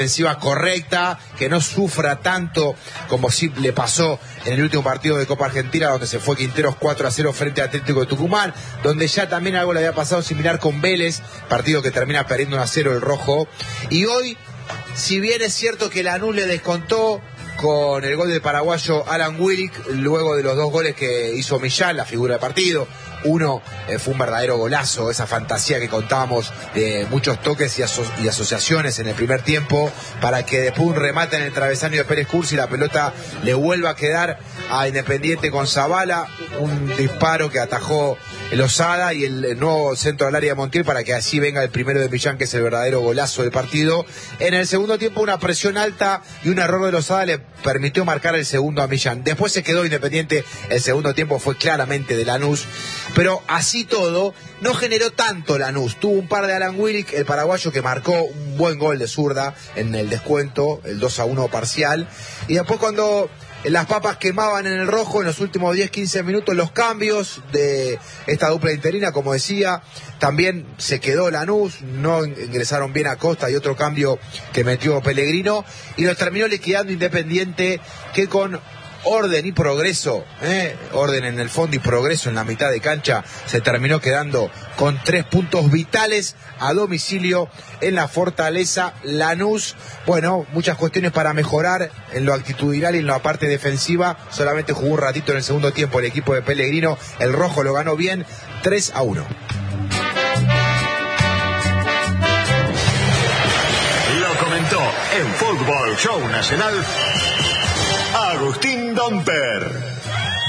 defensiva correcta, que no sufra tanto como sí le pasó en el último partido de Copa Argentina, donde se fue Quinteros 4-0 frente a Atlético de Tucumán, donde ya también algo le había pasado similar con Vélez, partido que termina perdiendo 1-0 el rojo. Y hoy, si bien es cierto que Lanús le descontó con el gol del paraguayo Alan Willick, luego de los 2 goles que hizo Millán, la figura del partido. Uno fue un verdadero golazo, esa fantasía que contábamos de muchos toques y asociaciones en el primer tiempo, para que después un remate en el travesaño de Pérez Cursi y la pelota le vuelva a quedar a Independiente con Zavala, un disparo que atajó Lozada y el nuevo centro del área de Montiel, para que así venga el primero de Millán, que es el verdadero golazo del partido. En el segundo tiempo, una presión alta y un error de Lozada le permitió marcar el segundo a Millán. Después se quedó Independiente, el segundo tiempo fue claramente de Lanús, pero así todo no generó tanto Lanús. Tuvo un par de Alan Willick, el paraguayo, que marcó un buen gol de zurda en el descuento, el 2-1 parcial, y después cuando las papas quemaban en el rojo en los últimos 10-15 minutos, los cambios de esta dupla interina, como decía, también se quedó Lanús, no ingresaron bien Acosta y otro cambio que metió Pellegrino, y lo terminó liquidando Independiente, que con orden y progreso, orden en el fondo y progreso en la mitad de cancha, se terminó quedando con 3 puntos vitales a domicilio en la Fortaleza. Lanús, bueno, muchas cuestiones para mejorar en lo actitudinal y en la parte defensiva. Solamente jugó un ratito en el segundo tiempo el equipo de Pellegrino. El rojo lo ganó bien, 3-1. Lo comentó en Fútbol Show Nacional Agustín Domper.